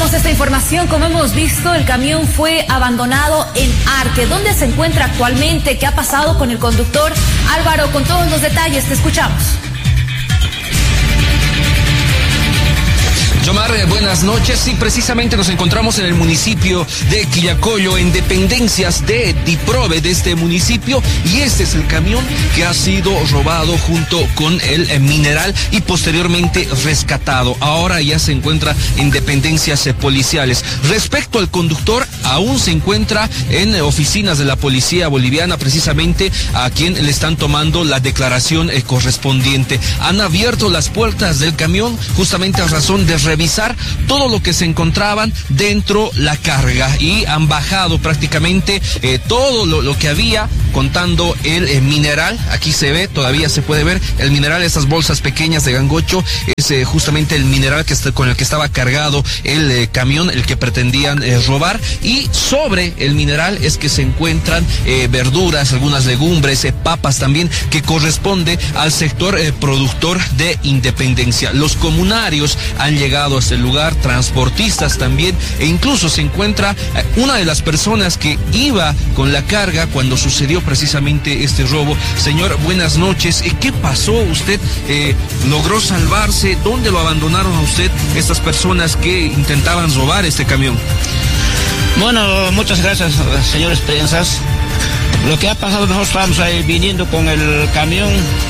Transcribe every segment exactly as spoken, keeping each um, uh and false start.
Continuamos esta información. Como hemos visto, el camión fue abandonado en Arque. ¿Dónde se encuentra actualmente? ¿Qué ha pasado con el conductor? Álvaro, con todos los detalles, te escuchamos. Yomar, buenas noches. Sí, precisamente nos encontramos en el municipio de Quillacollo, en dependencias de DIPROVE de este municipio, y este es el camión que ha sido robado junto con el mineral y posteriormente rescatado. Ahora ya se encuentra en dependencias policiales. Respecto al conductor, aún se encuentra en oficinas de la policía boliviana, precisamente a quien le están tomando la declaración correspondiente. Han abierto las puertas del camión justamente a razón de revisar todo lo que se encontraban dentro la carga, y han bajado prácticamente eh, todo lo, lo que había, contando el eh, mineral. Aquí se ve, todavía se puede ver el mineral, esas bolsas pequeñas de gangocho, es eh, justamente el mineral que está, con el que estaba cargado el eh, camión, el que pretendían eh, robar, y sobre el mineral es que se encuentran eh, verduras, algunas legumbres, eh, papas también, que corresponde al sector eh, productor de Independencia. Los comunarios han llegado a este lugar, transportistas también, e incluso se encuentra una de las personas que iba con la carga cuando sucedió precisamente este robo. Señor, buenas noches. ¿Qué pasó? ¿Usted eh, logró salvarse? ¿Dónde lo abandonaron a usted estas personas que intentaban robar este camión? Bueno, muchas gracias, señores prensas. Lo que ha pasado, nosotros estamos ahí viniendo con el camión,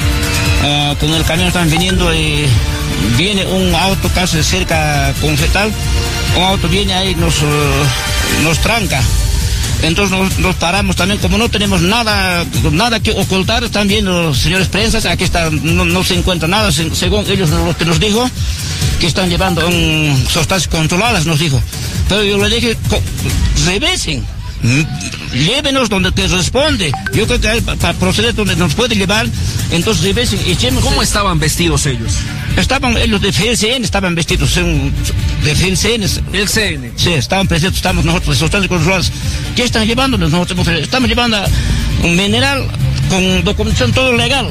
uh, con el camión están viniendo y viene un auto casi cerca con fetal, un auto viene ahí y nos, uh, nos tranca. Entonces nos, nos paramos también, como no tenemos nada nada que ocultar. Están viendo los señores prensas, aquí está, no, no se encuentra nada, según ellos lo que nos dijo, que están llevando un, sustancias controladas, nos dijo. Pero yo le dije, revisen, llévenos donde te responde. Yo creo que para proceder donde nos puede llevar, entonces revisen. Echemos. ¿Cómo estaban vestidos ellos? Estaban ellos de F C N, estaban vestidos de F C N. ¿El C N? Sí, estaban presentes, estamos nosotros de sustancias controladas. ¿Qué están llevándonos? Nosotros estamos llevando un mineral con documentación todo legal.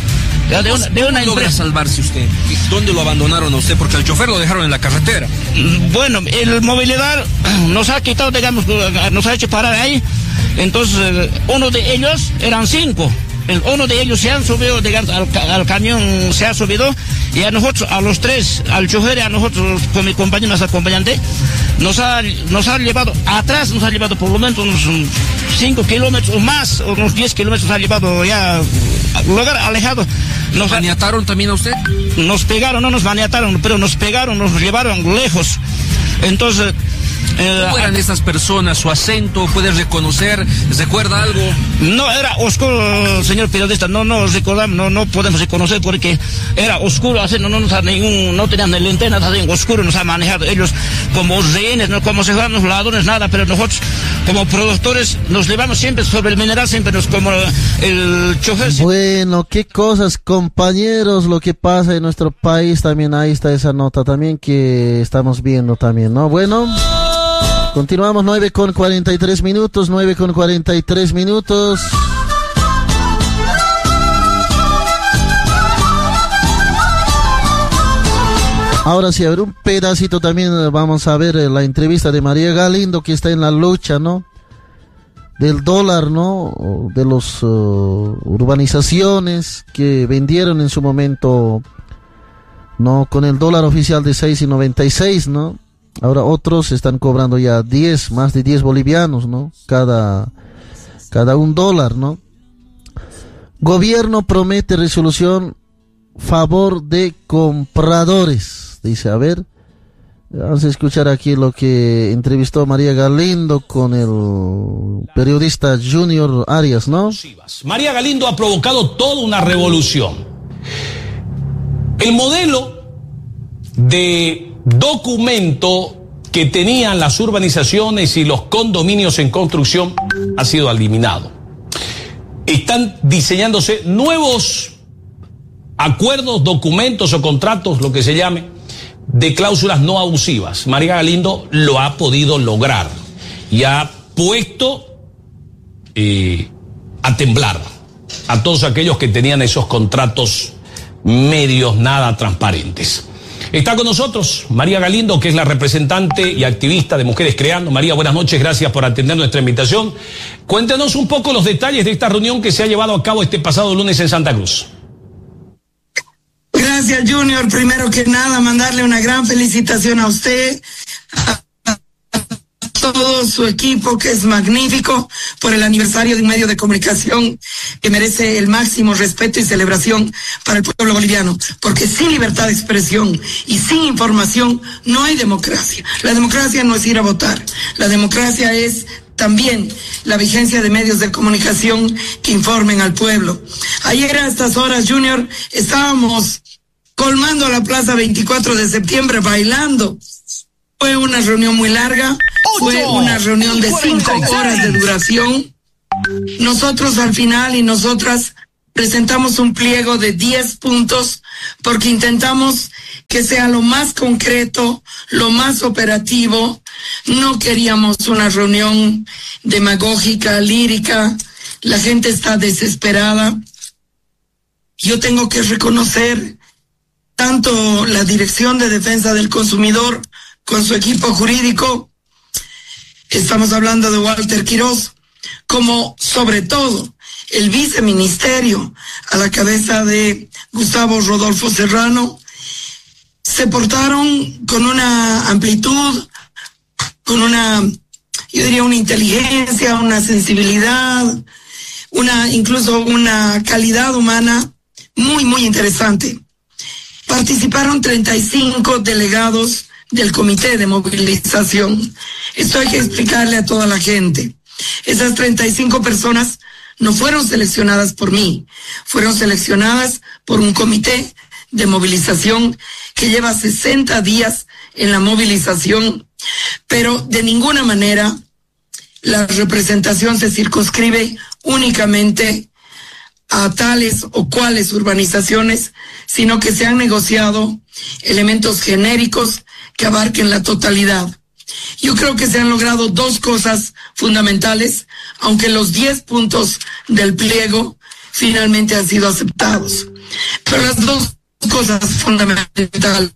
De una, de una ¿Cómo logra salvarse usted? ¿Dónde lo abandonaron a usted? Porque al chofer lo dejaron en la carretera. Bueno, el movilidad nos ha quitado, digamos, nos ha hecho parar ahí. Entonces, uno de ellos, eran cinco. Uno de ellos se han subido, digamos, al, al camión se ha subido, y a nosotros, a los tres, al chofer y a nosotros, con mi compañero, más acompañante, nos ha, nos ha llevado atrás, nos ha llevado por lo menos unos cinco kilómetros o más, unos diez kilómetros, nos ha llevado ya a lugar alejado. ¿Nos maniataron también a usted? Nos pegaron, no nos maniataron, pero nos pegaron, nos llevaron lejos. Entonces, Eh, ¿Cómo eran estas personas? ¿Su acento? ¿Puede reconocer? ¿Recuerda algo? No, era oscuro, señor periodista. No, no recordamos, no, no podemos reconocer porque era oscuro. Así, no, no nos ha ningún, no tenían ni linternas, así, oscuro nos ha manejado. Ellos como rehenes, no como si fueran los ladrones, nada, pero nosotros como productores nos llevamos siempre sobre el mineral, siempre nos como el chofer. Bueno, qué cosas, compañeros, lo que pasa en nuestro país también. Ahí está esa nota también que estamos viendo también, ¿no? Bueno, continuamos, nueve con cuarenta y tres minutos, nueve con cuarenta y tres minutos. Ahora sí, a ver un pedacito también, vamos a ver la entrevista de María Galindo, que está en la lucha, ¿no? Del dólar, ¿no? De las uh, urbanizaciones que vendieron en su momento, ¿no? Con el dólar oficial de seis y noventa y seis, ¿no? Ahora otros están cobrando ya diez, más de diez bolivianos, ¿no? Cada, cada un dólar, ¿no? Gobierno promete resolución favor de compradores. Dice, a ver, vamos a escuchar aquí lo que entrevistó María Galindo con el periodista Junior Arias, ¿no? María Galindo ha provocado toda una revolución. El modelo de documento que tenían las urbanizaciones y los condominios en construcción ha sido eliminado. Están diseñándose nuevos acuerdos, documentos o contratos, lo que se llame, de cláusulas no abusivas. María Galindo lo ha podido lograr y ha puesto eh, a temblar a todos aquellos que tenían esos contratos medios nada transparentes. Está con nosotros María Galindo, que es la representante y activista de Mujeres Creando. María, buenas noches, gracias por atender nuestra invitación. Cuéntanos un poco los detalles de esta reunión que se ha llevado a cabo este pasado lunes en Santa Cruz. Gracias, Junior. Primero que nada, mandarle una gran felicitación a usted, a todo su equipo, que es magnífico, por el aniversario de un medio de comunicación que merece el máximo respeto y celebración para el pueblo boliviano, porque sin libertad de expresión y sin información no hay democracia. La democracia no es ir a votar, la democracia es también la vigencia de medios de comunicación que informen al pueblo. Ayer a estas horas, Junior, estábamos colmando la plaza veinticuatro de septiembre bailando. Fue una reunión muy larga, fue una reunión de cinco horas de duración. Nosotros al final y nosotras presentamos un pliego de diez puntos porque intentamos que sea lo más concreto, lo más operativo. No queríamos una reunión demagógica, lírica. La gente está desesperada. Yo tengo que reconocer tanto la Dirección de Defensa del Consumidor con su equipo jurídico, estamos hablando de Walter Quiroz, como sobre todo el viceministerio a la cabeza de Gustavo Rodolfo Serrano, se portaron con una amplitud, con una, yo diría, una inteligencia, una sensibilidad, una, incluso una calidad humana muy, muy interesante. Participaron treinta y cinco delegados del Comité de Movilización. Esto hay que explicarle a toda la gente. Esas treinta y cinco personas no fueron seleccionadas por mí, fueron seleccionadas por un comité de movilización que lleva sesenta días en la movilización, pero de ninguna manera la representación se circunscribe únicamente a tales o cuales urbanizaciones, sino que se han negociado elementos genéricos que abarquen la totalidad. Yo creo que se han logrado dos cosas fundamentales, aunque los diez puntos del pliego finalmente han sido aceptados. Pero las dos cosas fundamentales.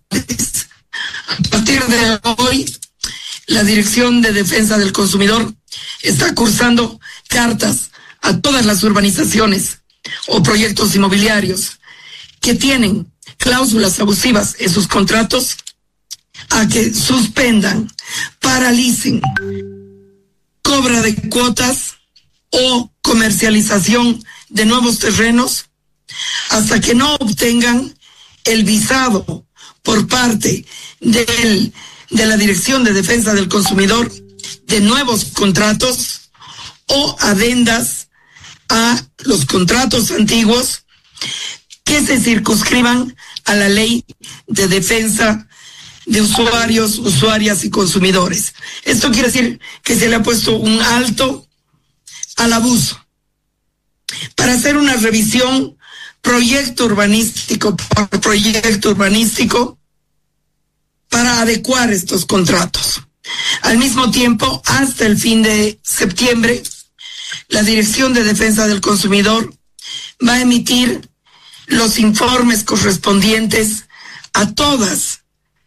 A partir de hoy, la Dirección de Defensa del Consumidor está cursando cartas a todas las urbanizaciones o proyectos inmobiliarios que tienen cláusulas abusivas en sus contratos a que suspendan, paralicen cobra de cuotas o comercialización de nuevos terrenos hasta que no obtengan el visado por parte del, de la Dirección de Defensa del Consumidor de nuevos contratos o adendas a los contratos antiguos que se circunscriban a la ley de defensa de usuarios, usuarias y consumidores. Esto quiere decir que se le ha puesto un alto al abuso. Para hacer una revisión proyecto urbanístico por proyecto urbanístico para adecuar estos contratos. Al mismo tiempo, hasta el fin de septiembre, la Dirección de Defensa del Consumidor va a emitir los informes correspondientes a todas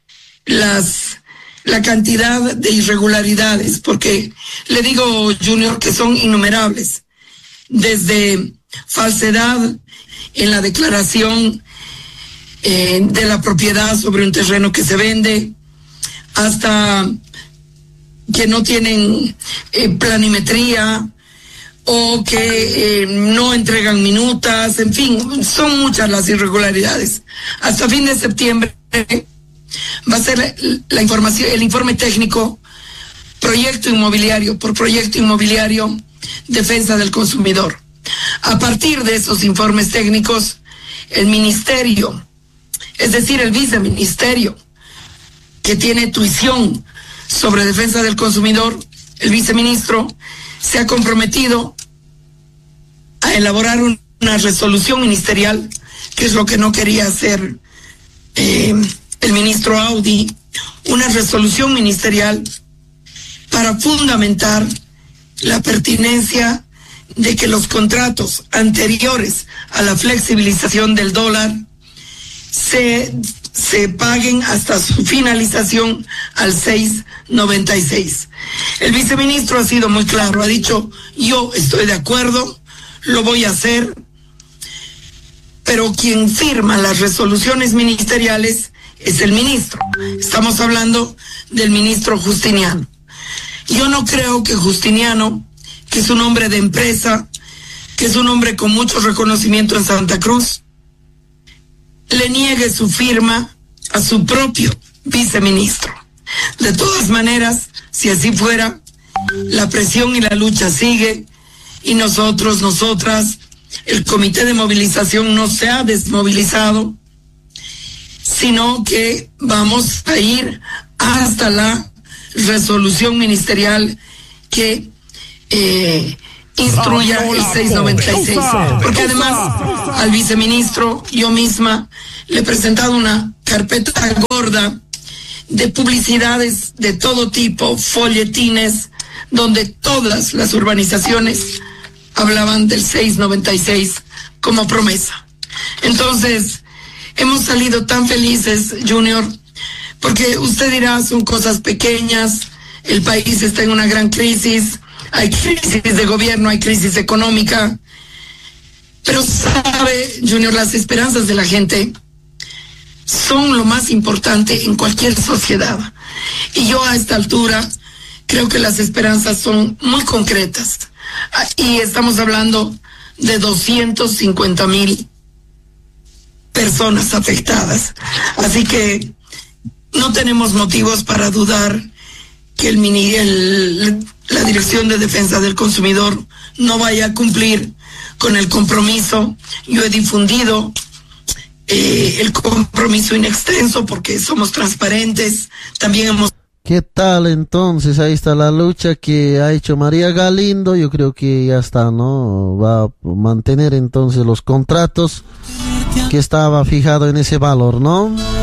las la cantidad de irregularidades, porque le digo, Junior, que son innumerables, desde falsedad en la declaración eh, de la propiedad sobre un terreno que se vende, hasta que no tienen eh, planimetría o que eh, no entregan minutas, en fin, son muchas las irregularidades. Hasta fin de septiembre va a ser la información, el informe técnico, proyecto inmobiliario por proyecto inmobiliario, defensa del consumidor. A partir de esos informes técnicos, el ministerio, es decir, el viceministerio, que tiene tuición sobre defensa del consumidor, el viceministro, se ha comprometido a elaborar una resolución ministerial, que es lo que no quería hacer eh, el ministro Audi, una resolución ministerial para fundamentar la pertinencia de que los contratos anteriores a la flexibilización del dólar se, se paguen hasta su finalización al seis noventa y seis. El viceministro ha sido muy claro, ha dicho, yo estoy de acuerdo, lo voy a hacer, pero quien firma las resoluciones ministeriales es el ministro. Estamos hablando del ministro Justiniano. Yo no creo que Justiniano, que es un hombre de empresa, que es un hombre con mucho reconocimiento en Santa Cruz, le niegue su firma a su propio viceministro. De todas maneras, si así fuera, la presión y la lucha sigue, y nosotros, nosotras, el comité de movilización no se ha desmovilizado, sino que vamos a ir hasta la resolución ministerial que eh, instruya el seis noventa y seis, porque además al viceministro, yo misma, le he presentado una carpeta gorda de publicidades de todo tipo, folletines, donde todas las urbanizaciones hablaban del seis noventa y seis como promesa. Entonces, hemos salido tan felices, Junior, porque usted dirá, son cosas pequeñas, el país está en una gran crisis, hay crisis de gobierno, hay crisis económica, pero sabe, Junior, las esperanzas de la gente son lo más importante en cualquier sociedad. Y yo a esta altura creo que las esperanzas son muy concretas. Y estamos hablando de doscientos cincuenta mil personas afectadas. Así que no tenemos motivos para dudar que el, mini, el la Dirección de Defensa del Consumidor no vaya a cumplir con el compromiso. Yo he difundido eh, el compromiso in extenso porque somos transparentes. También hemos... ¿Qué tal entonces? Ahí está la lucha que ha hecho María Galindo. Yo creo que ya está, ¿no? Va a mantener entonces los contratos que estaba fijado en ese valor, ¿no?